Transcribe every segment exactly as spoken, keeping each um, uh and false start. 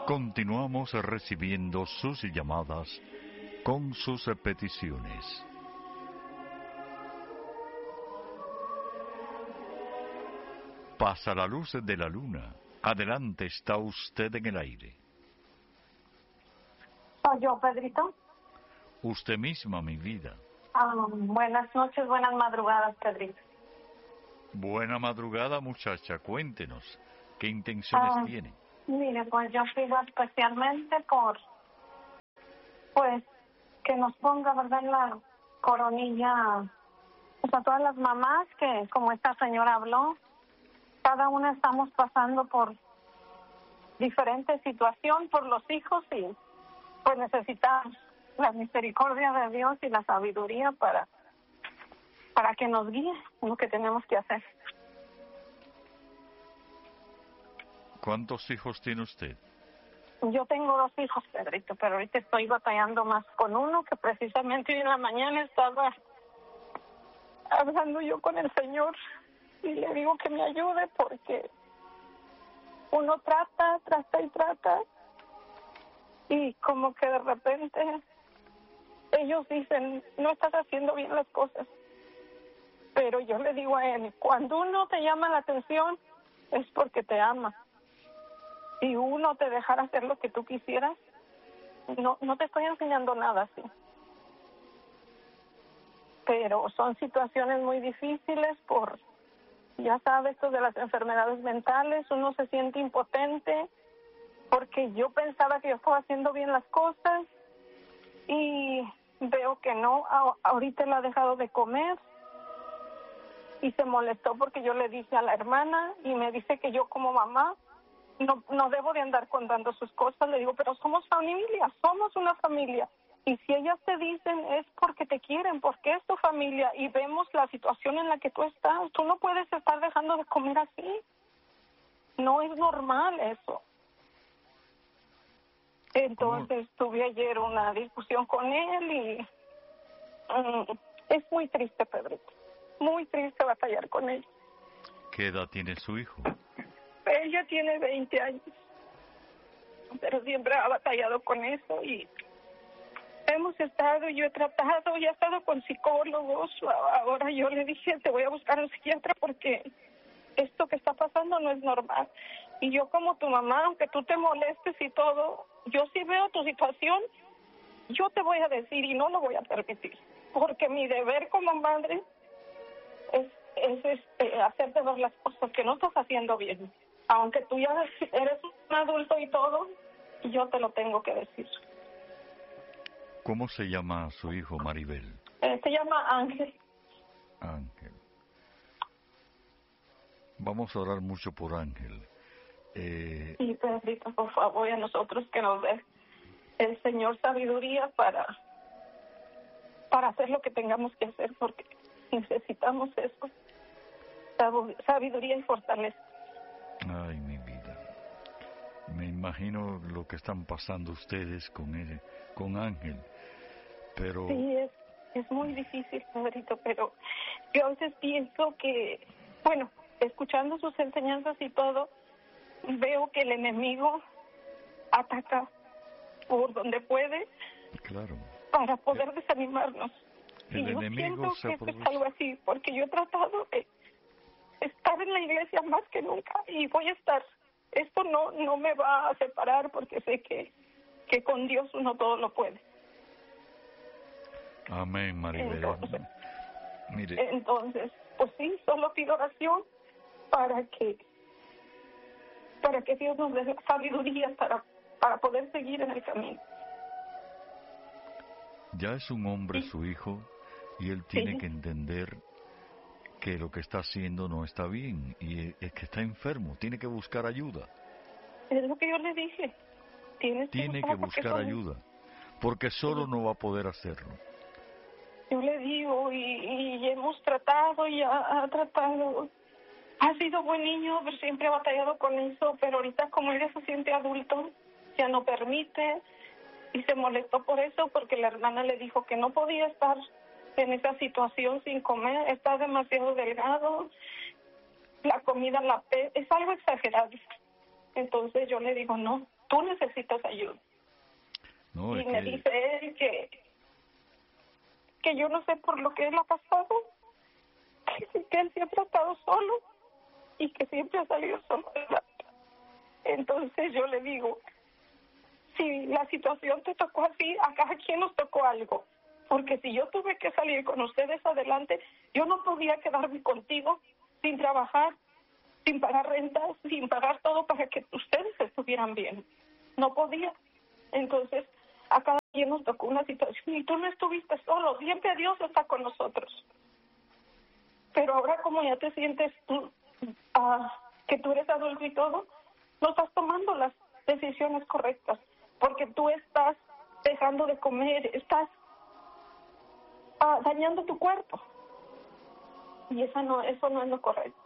Continuamos recibiendo sus llamadas con sus peticiones. Pasa la luz de la luna. Adelante, está usted en el aire. ¿Soy yo, Pedrito? Usted misma, mi vida. Ah, buenas noches, buenas madrugadas, Pedrito. Buena madrugada, muchacha. Cuéntenos, ¿qué intenciones Ah, tiene? Mire, pues yo pido especialmente por, pues, que nos ponga, ¿verdad?, la coronilla, pues a todas las mamás que, como esta señora habló, cada una estamos pasando por diferente situación por los hijos y pues necesitamos la misericordia de Dios y la sabiduría para, para que nos guíe en lo que tenemos que hacer. ¿Cuántos hijos tiene usted? Yo tengo dos hijos, Pedrito, pero ahorita estoy batallando más con uno que precisamente hoy en la mañana estaba hablando yo con el Señor y le digo que me ayude porque uno trata, trata y trata y como que de repente ellos dicen, no estás haciendo bien las cosas. Pero yo le digo a él, cuando uno te llama la atención es porque te ama. Si uno te dejara hacer lo que tú quisieras, no, no te estoy enseñando nada así. Pero son situaciones muy difíciles por, ya sabes, esto de las enfermedades mentales, uno se siente impotente porque yo pensaba que yo estaba haciendo bien las cosas y veo que no. A, ahorita él ha dejado de comer y se molestó porque yo le dije a la hermana y me dice que yo como mamá no, no debo de andar contando sus cosas. Le digo, pero somos familia, somos una familia. Y si ellas te dicen es porque te quieren, porque es tu familia y vemos la situación en la que tú estás. Tú no puedes estar dejando de comer así. No es normal eso. Entonces ¿Cómo? Tuve ayer una discusión con él y um, es muy triste, Pedrito. Muy triste batallar con él. ¿Qué edad tiene su hijo? Ella tiene veinte años, pero siempre ha batallado con eso y hemos estado, yo he tratado, ya he estado con psicólogos. Ahora yo le dije, te voy a buscar un psiquiatra porque esto que está pasando no es normal. Y yo como tu mamá, aunque tú te molestes y todo, yo sí veo tu situación, yo te voy a decir y no lo voy a permitir. Porque mi deber como madre es, es este, hacerte ver las cosas que no estás haciendo bien. Aunque tú ya eres un adulto y todo, yo te lo tengo que decir. ¿Cómo se llama su hijo, Maribel? Eh, se llama Ángel. Ángel. Vamos a orar mucho por Ángel. Eh... Sí, Pedrito, por favor, a nosotros que nos dé el Señor sabiduría para, para hacer lo que tengamos que hacer, porque necesitamos eso. Sabiduría y fortaleza. Ay, mi vida. Me imagino lo que están pasando ustedes con él, con Ángel, pero... Sí, es, es muy difícil, Pedrito, pero yo a veces pienso que, bueno, escuchando sus enseñanzas y todo, veo que el enemigo ataca por donde puede, claro, para poder desanimarnos. El y yo enemigo siento se que aprovecha. es algo así, porque yo he tratado de estar en la iglesia más que nunca y voy a estar. Esto no no me va a separar porque sé que, que con Dios uno todo lo puede. Amén, Maribel. Entonces, Mire. entonces, pues sí, solo pido oración para que para que Dios nos dé la sabiduría para, para poder seguir en el camino. Ya es un hombre Sí. su hijo y él tiene Sí. que entender que lo que está haciendo no está bien y es que está enfermo, tiene que buscar ayuda. Es lo que yo le dije. Tienes tiene que, que buscar son... ayuda, porque solo sí. no va a poder hacerlo. Yo le digo y, y hemos tratado y ha, ha tratado. Ha sido buen niño, pero siempre ha batallado con eso, pero ahorita como él ya se siente adulto, ya no permite y se molestó por eso porque la hermana le dijo que no podía estar en esa situación sin comer, está demasiado delgado, la comida la pe es algo exagerado. Entonces yo le digo, no, tú necesitas ayuda. No, y es me que... dice él que, que yo no sé por lo que él ha pasado, que, que él siempre ha estado solo y que siempre ha salido solo adelante. Entonces yo le digo, si la situación te tocó así, a cada quien nos tocó algo. Porque si yo tuve que salir con ustedes adelante, yo no podía quedarme contigo sin trabajar, sin pagar rentas, sin pagar todo para que ustedes estuvieran bien. No podía. Entonces, a cada quien nos tocó una situación y tú no estuviste solo. Siempre Dios está con nosotros. Pero ahora como ya te sientes tú, uh, que tú eres adulto y todo, no estás tomando las decisiones correctas. Porque tú estás dejando de comer, estás uh, dañando tu cuerpo. Y eso no, eso no es lo correcto.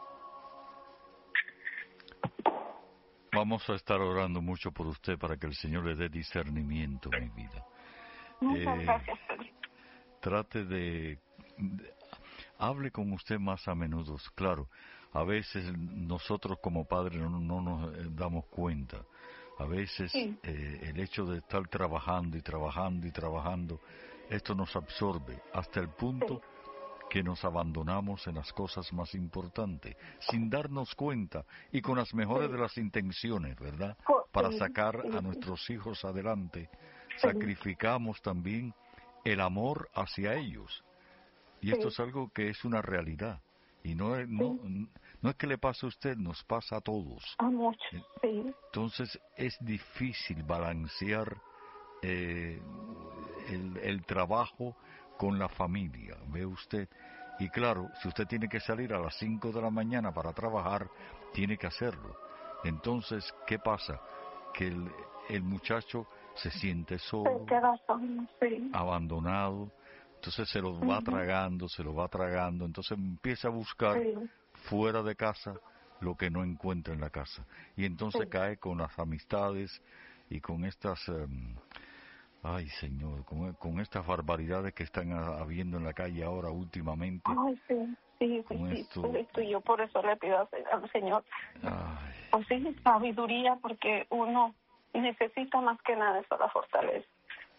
Vamos a estar orando mucho por usted para que el Señor le dé discernimiento, mi vida. Muchas Eh, gracias, Pedro. Trate de, de... Hable con usted más a menudo. Claro, a veces nosotros como padres no, no nos eh, damos cuenta. A veces Sí. eh, el hecho de estar trabajando y trabajando y trabajando, esto nos absorbe hasta el punto... Sí. que nos abandonamos en las cosas más importantes, sin darnos cuenta y con las mejores Sí. de las intenciones, ¿verdad? Co- Para sí, sacar sí, a sí. nuestros hijos adelante, Sí. sacrificamos también el amor hacia ellos. Y esto Sí. es algo que es una realidad. Y no es, no, Sí. no es que le pase a usted, nos pasa a todos. A muchos, sí. Entonces es difícil balancear eh, el, el trabajo con la familia, ve usted. Y claro, si usted tiene que salir a las cinco de la mañana para trabajar, tiene que hacerlo. Entonces, ¿qué pasa? Que el, el muchacho se siente Se solo, queda solo, sí. abandonado, entonces se lo va Ujú. tragando, se lo va tragando, entonces empieza a buscar Sí. fuera de casa lo que no encuentra en la casa. Y entonces Sí. cae con las amistades y con estas... Um, Ay, Señor, con, con estas barbaridades que están a- habiendo en la calle ahora últimamente, Ay, sí, sí, sí, con sí, esto... por esto yo por eso le pido al al Señor, Ay, pues sí, sabiduría, porque uno necesita más que nada esa la fortaleza.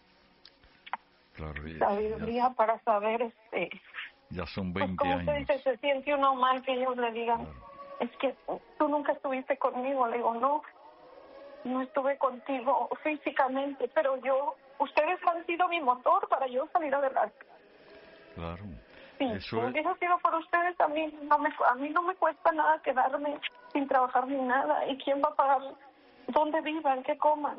claro, ya, Sabiduría para saber, este, ya son pues veinte como usted años. dice, se siente uno mal que ellos le digan, Claro. es que tú nunca estuviste conmigo. Le digo, no, no estuve contigo físicamente, pero yo, ustedes han sido mi motor para yo salir adelante. Claro, Sí, eso si es, hubiera sido por ustedes, a mí no me, a mí no me cuesta nada quedarme sin trabajar ni nada. ¿Y quién va a pagar dónde vivan, qué coman?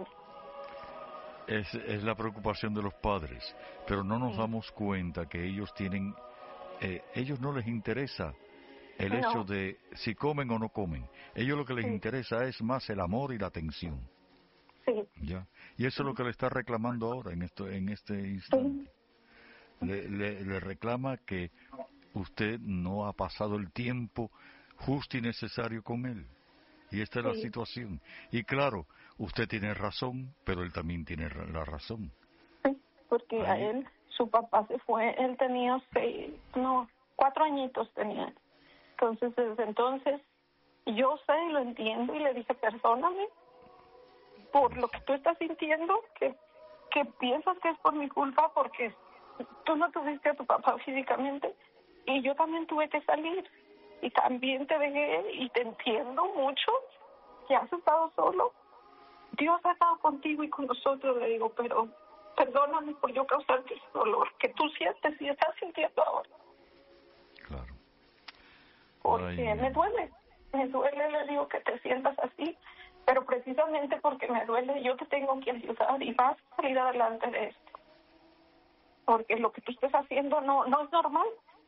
es, es la preocupación de los padres, pero no nos Sí. damos cuenta que ellos tienen, eh, ellos no les interesa el No. hecho de si comen o no comen. Ellos lo que les Sí. interesa es más el amor y la atención, Sí, ¿ya? Y eso es lo que le está reclamando ahora en esto, en este instante. sí, Le, le, le reclama que usted no ha pasado el tiempo justo y necesario con él. Y esta es la sí, situación. Y claro, usted tiene razón, pero él también tiene ra- la razón. sí, porque a Ahí, él, su papá se fue, él tenía seis, no, cuatro añitos tenía. Entonces, desde entonces, yo sé y lo entiendo y le dije, perdóname por lo que tú estás sintiendo, que, que piensas que es por mi culpa, porque tú no tuviste a tu papá físicamente y yo también tuve que salir y también te dejé y te entiendo mucho que has estado solo. Dios ha estado contigo y con nosotros, le digo, pero perdóname por yo causarte ese dolor que tú sientes y estás sintiendo ahora, claro. porque Ay, me duele, me duele, le digo, que te sientas así, pero precisamente porque me duele yo te tengo que ayudar y vas a salir adelante de esto, porque lo que tú estás haciendo no no es normal,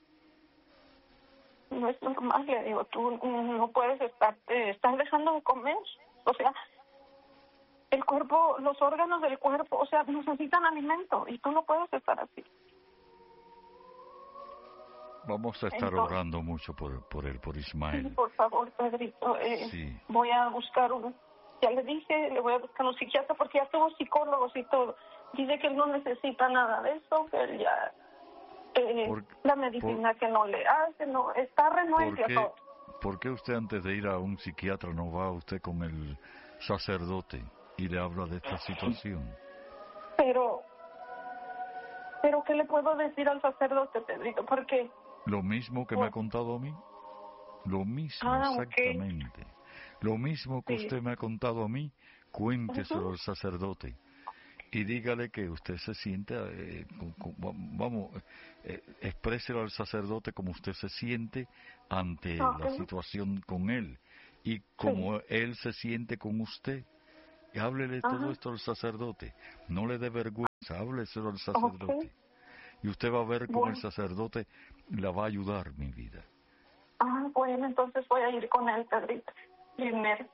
no es normal, le digo, tú no puedes estar, te estás dejando de comer, o sea, el cuerpo, los órganos del cuerpo, o sea, necesitan alimento y tú no puedes estar así. vamos a estar Entonces, orando mucho por, por él, por sí, Ismael. por favor, Pedrito, eh, Sí, voy a buscar un, ya le dije, le voy a buscar un psiquiatra porque ya tuvo psicólogos y todo. Dice que él no necesita nada de eso, que él ya, eh, por, la por, medicina que no le hace, no, está ¿por renuente a qué, todo. ¿por qué usted antes de ir a un psiquiatra no va usted con el sacerdote? y le habla de esta situación. Pero, pero ¿qué le puedo decir al sacerdote, Pedrito? Porque... Lo mismo que me ha contado a mí. Lo mismo, ah, exactamente. Okay. Lo mismo que sí. usted me ha contado a mí, cuénteselo uh-huh. al sacerdote. Y dígale que usted se siente, eh, con, con, vamos, eh, expréselo al sacerdote como usted se siente ante okay. la situación con él. Y como sí. él se siente con usted. Y háblele uh-huh. todo esto al sacerdote. No le dé vergüenza, hábleselo al sacerdote. Okay. Y usted va a ver cómo bueno. el sacerdote la va a ayudar, mi vida. Ah, bueno, entonces voy a ir con él, Pedrito, primero.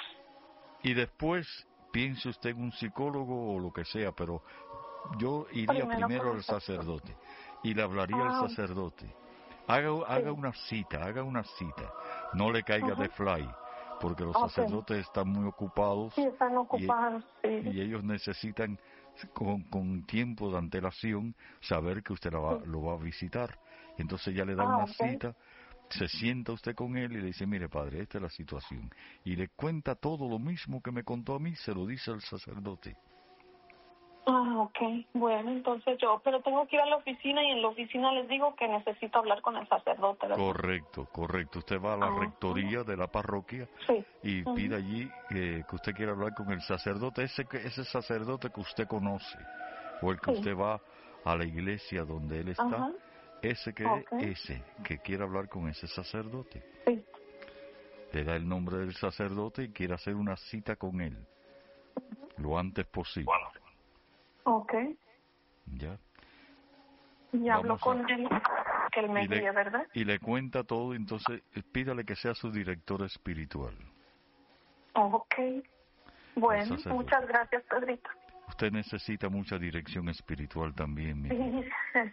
Y después piense usted en un psicólogo o lo que sea, pero yo iría primero, primero al sacerdote y le hablaría ah. al sacerdote. Haga, haga sí. una cita, haga una cita. No le caiga uh-huh. de fly, porque los okay. sacerdotes están muy ocupados. Sí, están ocupados, y, sí. y ellos necesitan, con, con tiempo de antelación, saber que usted la va, sí. lo va a visitar. Entonces ya le da ah, una okay. cita. Se sienta usted con él y le dice, mire padre, esta es la situación. Y le cuenta todo lo mismo que me contó a mí, se lo dice al sacerdote. Ah, ok. Bueno, entonces yo, pero tengo que ir a la oficina y en la oficina les digo que necesito hablar con el sacerdote, ¿verdad? Correcto, correcto. Usted va a la ah, rectoría de la parroquia sí. y uh-huh. pide allí eh, que usted quiera hablar con el sacerdote, ese, ese sacerdote que usted conoce, o el que sí. usted va a la iglesia donde él está. Uh-huh. Ese que okay. ese que quiere hablar con ese sacerdote. Sí. Le da el nombre del sacerdote y quiere hacer una cita con él. Lo antes posible. Ok. Ya. Y hablo con él, que él me guía, ¿verdad? Y le cuenta todo, entonces pídale que sea su director espiritual. Ok. Bueno, muchas gracias, Pedrito. Usted necesita mucha dirección espiritual también, mi vida.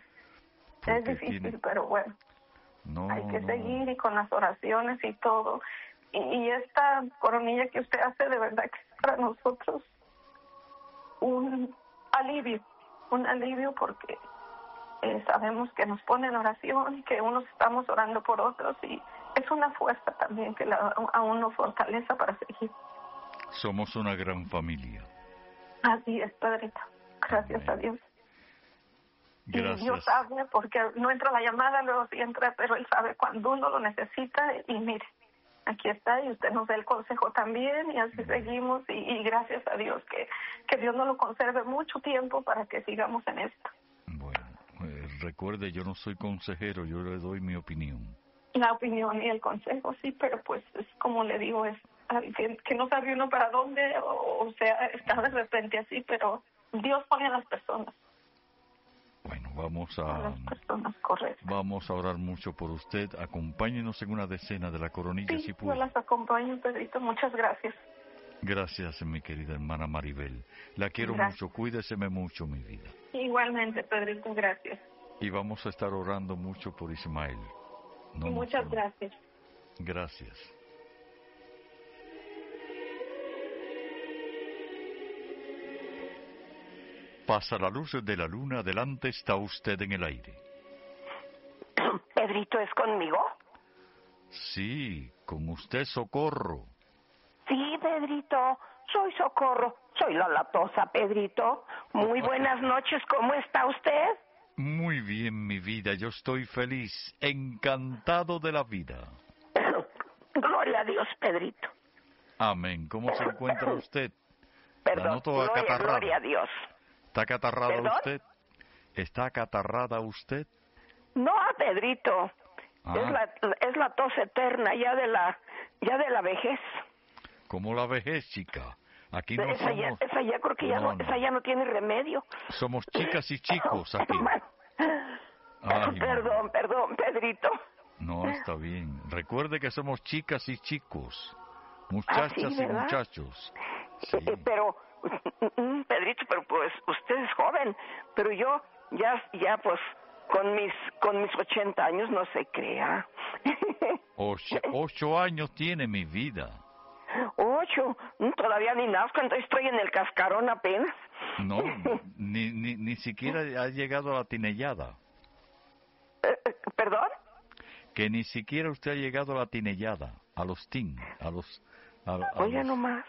Es difícil, tiene... pero bueno, no, hay que no. seguir y con las oraciones y todo. Y, y esta coronilla que usted hace, de verdad que es para nosotros un alivio, un alivio porque eh, sabemos que nos pone en oración, que unos estamos orando por otros y es una fuerza también que la, a uno fortaleza para seguir. Somos una gran familia. Así es, Pedrito. Gracias Amén. a Dios. Gracias. Y Dios sabe, porque no entra la llamada, luego sí entra, pero Él sabe cuando uno lo necesita. Y mire, aquí está, y usted nos da el consejo también, y así bueno. seguimos. Y, y gracias a Dios, que, que Dios nos lo conserve mucho tiempo para que sigamos en esto. Bueno, eh, recuerde, yo no soy consejero, yo le doy mi opinión. La opinión y el consejo, sí, pero pues es como le digo, es que, que no sabe uno para dónde, o, o sea, está de repente así, pero Dios pone a las personas. Bueno, vamos a, a las personas correctas. Vamos a orar mucho por usted. Acompáñenos en una decena de la coronilla, sí, si puede. Yo las acompaño, Pedrito. Muchas gracias. Gracias, mi querida hermana Maribel. La quiero gracias. mucho. Cuídeseme mucho, mi vida. Igualmente, Pedrito. Gracias. Y vamos a estar orando mucho por Ismael. No Muchas gracias. Gracias. Pasa la luz de la luna, adelante está usted en el aire. ¿Pedrito es conmigo? Sí, con usted, Socorro. Sí, Pedrito, soy Socorro, soy la latosa, Pedrito. Muy buenas noches, ¿cómo está usted? Muy bien, mi vida, yo estoy feliz, encantado de la vida. Gloria a Dios, Pedrito. Amén. ¿Cómo se encuentra usted? Perdón, gloria, gloria a Dios. ¿Está acatarrada ¿Perdón? usted? ¿Está acatarrada usted? No, Pedrito. Ah. Es la es la tos eterna ya de la ya de la vejez. ¿Cómo la vejez, chica? Aquí no esa somos... Ya, esa ya creo que ya no, no, esa ya no tiene remedio. Somos chicas y chicos aquí. Ay, perdón, man. perdón, Pedrito. No, está bien. Recuerde que somos chicas y chicos. Muchachas ¿Ah, sí, y muchachos. Sí. Eh, pero, Pedrito, pero pues usted es joven, pero yo ya, ya pues, con mis, con mis ochenta años no se crea. Ocho, ocho años tiene mi vida. Ocho, todavía ni nazco, entonces estoy en el cascarón apenas. No, ni, ni, ni siquiera ha llegado a la tinellada. Eh, ¿Perdón? Que ni siquiera usted ha llegado a la tinellada, a los tin, a los... A, a Oiga los... nomás.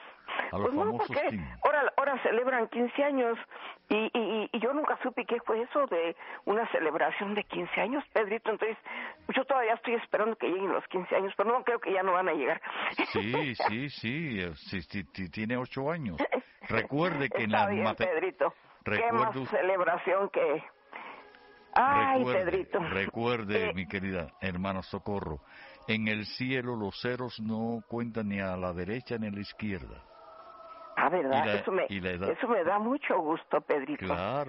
a los Pues no, famosos porque teen. ahora, ahora celebran quince años y, y, y yo nunca supe qué fue eso de una celebración de quince años, Pedrito. Entonces, yo todavía estoy esperando que lleguen los quince años, pero no creo que ya no van a llegar. Sí, sí, sí, eh, sí, sí, sí, tiene ocho años. Recuerde que en Está la bien, mate- Pedrito. Qué más recuerde, celebración que... Ay, recuerde, Pedrito. recuerde, Eh, mi querida hermana Socorro, en el cielo los ceros no cuentan ni a la derecha ni a la izquierda. ah, ¿verdad? Y la, eso, me, y la edad, eso me da mucho gusto, Pedrito. claro.